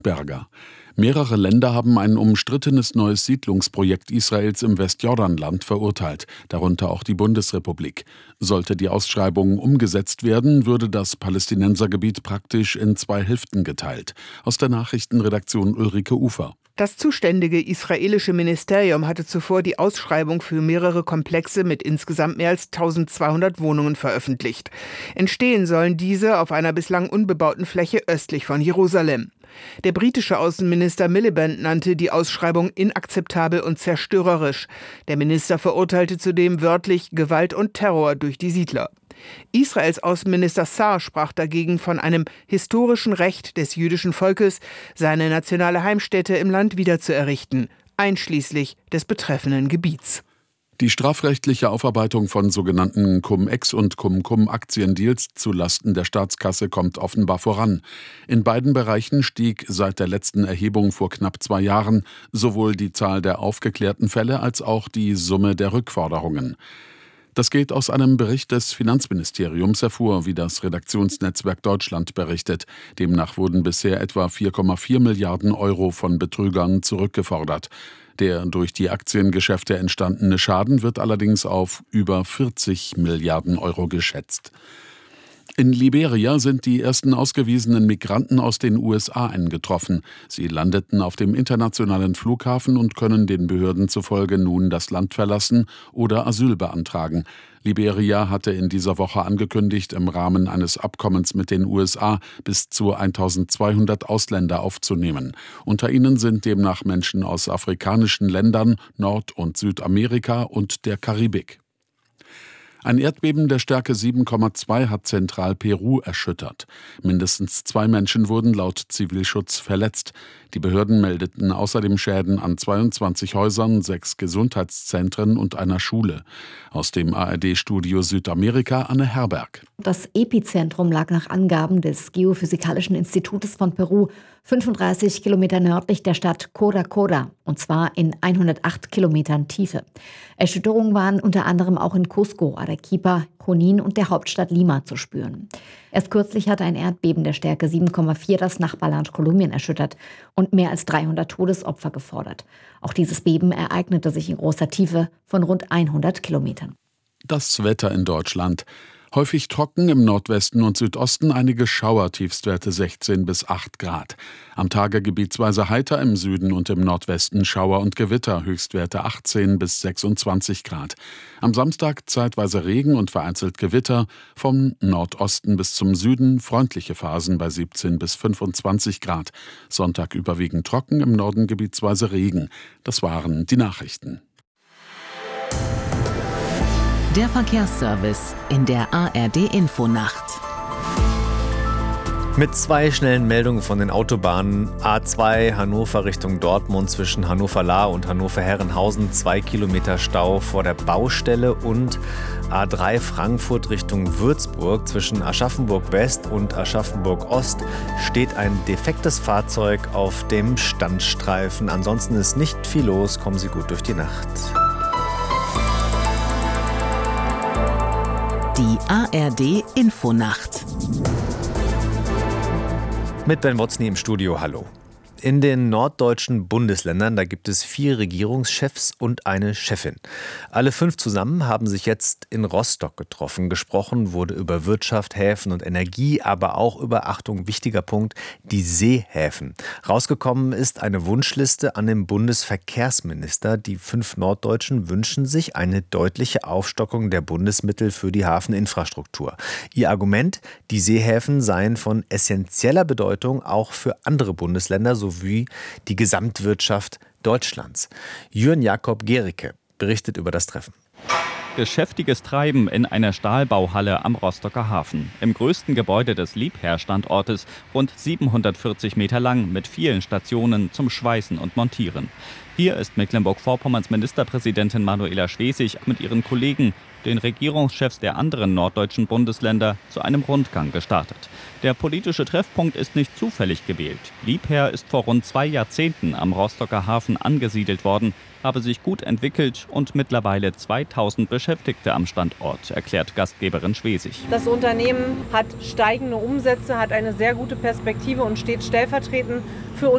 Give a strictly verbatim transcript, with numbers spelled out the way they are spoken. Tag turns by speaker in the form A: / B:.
A: Berger. Mehrere Länder haben ein umstrittenes neues Siedlungsprojekt Israels im Westjordanland verurteilt, darunter auch die Bundesrepublik. Sollte die Ausschreibung umgesetzt werden, würde das Palästinensergebiet praktisch in zwei Hälften geteilt. Aus der Nachrichtenredaktion Ulrike Ufer.
B: Das zuständige israelische Ministerium hatte zuvor die Ausschreibung für mehrere Komplexe mit insgesamt mehr als eintausendzweihundert Wohnungen veröffentlicht. Entstehen sollen diese auf einer bislang unbebauten Fläche östlich von Jerusalem. Der britische Außenminister Miliband nannte die Ausschreibung inakzeptabel und zerstörerisch. Der Minister verurteilte zudem wörtlich Gewalt und Terror durch die Siedler. Israels Außenminister Saar sprach dagegen von einem historischen Recht des jüdischen Volkes, seine nationale Heimstätte im Land wiederzuerrichten, einschließlich des betreffenden Gebiets.
A: Die strafrechtliche Aufarbeitung von sogenannten Cum-Ex- und Cum-Cum-Aktiendeals zulasten der Staatskasse kommt offenbar voran. In beiden Bereichen stieg seit der letzten Erhebung vor knapp zwei Jahren sowohl die Zahl der aufgeklärten Fälle als auch die Summe der Rückforderungen. Das geht aus einem Bericht des Finanzministeriums hervor, wie das Redaktionsnetzwerk Deutschland berichtet. Demnach wurden bisher etwa vier Komma vier Milliarden Euro von Betrügern zurückgefordert. Der durch die Aktiengeschäfte entstandene Schaden wird allerdings auf über vierzig Milliarden Euro geschätzt. In Liberia sind die ersten ausgewiesenen Migranten aus den U S A eingetroffen. Sie landeten auf dem internationalen Flughafen und können den Behörden zufolge nun das Land verlassen oder Asyl beantragen. Liberia hatte in dieser Woche angekündigt, im Rahmen eines Abkommens mit den U S A bis zu eintausendzweihundert Ausländer aufzunehmen. Unter ihnen sind demnach Menschen aus afrikanischen Ländern, Nord- und Südamerika und der Karibik. Ein Erdbeben der Stärke sieben Komma zwei hat Zentral-Peru erschüttert. Mindestens zwei Menschen wurden laut Zivilschutz verletzt. Die Behörden meldeten außerdem Schäden an zweiundzwanzig Häusern, sechs Gesundheitszentren und einer Schule. Aus dem A R D-Studio Südamerika Anne Herberg.
C: Das Epizentrum lag nach Angaben des Geophysikalischen Institutes von Peru fünfunddreißig Kilometer nördlich der Stadt Cora Cora, und zwar in hundertacht Kilometern Tiefe. Erschütterungen waren unter anderem auch in Cusco, Arequipa, Junín und der Hauptstadt Lima zu spüren. Erst kürzlich hatte ein Erdbeben der Stärke sieben Komma vier das Nachbarland Kolumbien erschüttert und mehr als dreihundert Todesopfer gefordert. Auch dieses Beben ereignete sich in großer Tiefe von rund hundert Kilometern.
A: Das Wetter in Deutschland. Häufig trocken, im Nordwesten und Südosten einige Schauer, Tiefstwerte sechzehn bis acht Grad. Am Tage gebietsweise heiter, im Süden und im Nordwesten Schauer und Gewitter, Höchstwerte achtzehn bis sechsundzwanzig Grad. Am Samstag zeitweise Regen und vereinzelt Gewitter, vom Nordosten bis zum Süden freundliche Phasen bei siebzehn bis fünfundzwanzig Grad. Sonntag überwiegend trocken, im Norden gebietsweise Regen. Das waren die Nachrichten.
D: Der Verkehrsservice in der A R D-Infonacht.
E: Mit zwei schnellen Meldungen von den Autobahnen. A zwei Hannover Richtung Dortmund zwischen Hannover-Lahr und Hannover-Herrenhausen, zwei Kilometer Stau vor der Baustelle. Und A drei Frankfurt Richtung Würzburg zwischen Aschaffenburg-West und Aschaffenburg-Ost steht ein defektes Fahrzeug auf dem Standstreifen. Ansonsten ist nicht viel los, kommen Sie gut durch die Nacht.
D: Die A R D-Infonacht.
E: Mit Ben Wotzny im Studio, hallo. In den norddeutschen Bundesländern, da gibt es vier Regierungschefs und eine Chefin. Alle fünf zusammen haben sich jetzt in Rostock getroffen. Gesprochen wurde über Wirtschaft, Häfen und Energie, aber auch über, Achtung, wichtiger Punkt, die Seehäfen. Rausgekommen ist eine Wunschliste an den Bundesverkehrsminister. Die fünf Norddeutschen wünschen sich eine deutliche Aufstockung der Bundesmittel für die Hafeninfrastruktur. Ihr Argument, die Seehäfen seien von essentieller Bedeutung auch für andere Bundesländer sowie die Gesamtwirtschaft Deutschlands. Jürgen Jakob Gericke berichtet über das Treffen.
F: Geschäftiges Treiben in einer Stahlbauhalle am Rostocker Hafen. Im größten Gebäude des Liebherr-Standortes, rund siebenhundertvierzig Meter lang, mit vielen Stationen zum Schweißen und Montieren. Hier ist Mecklenburg-Vorpommerns Ministerpräsidentin Manuela Schwesig mit ihren Kollegen, den Regierungschefs der anderen norddeutschen Bundesländer, zu einem Rundgang gestartet. Der politische Treffpunkt ist nicht zufällig gewählt. Liebherr ist vor rund zwei Jahrzehnten am Rostocker Hafen angesiedelt worden, habe sich gut entwickelt und mittlerweile zweitausend Beschäftigte am Standort, erklärt Gastgeberin Schwesig.
G: Das Unternehmen hat steigende Umsätze, hat eine sehr gute Perspektive und steht stellvertretend für